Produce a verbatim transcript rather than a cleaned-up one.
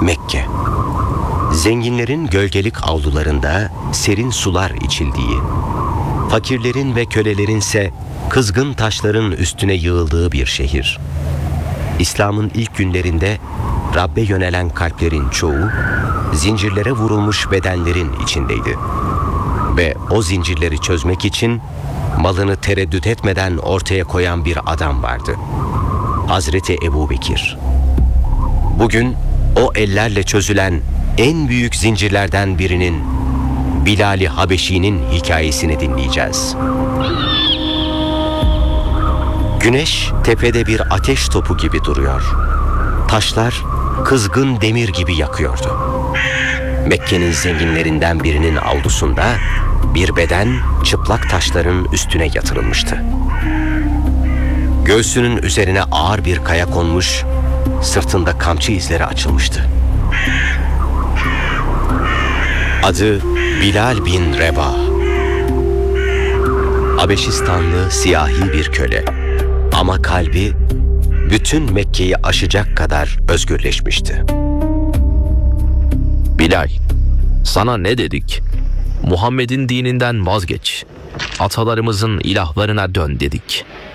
Mekke. Zenginlerin gölgelik avlularında serin sular içildiği, fakirlerin ve kölelerinse kızgın taşların üstüne yığıldığı bir şehir. İslam'ın ilk günlerinde Rabbe yönelen kalplerin çoğu, zincirlere vurulmuş bedenlerin içindeydi. Ve o zincirleri çözmek için malını tereddüt etmeden ortaya koyan bir adam vardı. Hazreti Ebubekir. Bugün o ellerle çözülen en büyük zincirlerden birinin, Bilal-i Habeşi'nin hikayesini dinleyeceğiz. Güneş tepede bir ateş topu gibi duruyor. Taşlar kızgın demir gibi yakıyordu. Mekke'nin zenginlerinden birinin avlusunda bir beden çıplak taşların üstüne yatırılmıştı. Göğsünün üzerine ağır bir kaya konmuş, sırtında kamçı izleri açılmıştı. Adı Bilal bin Rebah. Habeşistanlı siyahi bir köle. Ama kalbi bütün Mekke'yi aşacak kadar özgürleşmişti. Bilal, sana ne dedik? Muhammed'in dininden vazgeç. Atalarımızın ilahlarına dön dedik.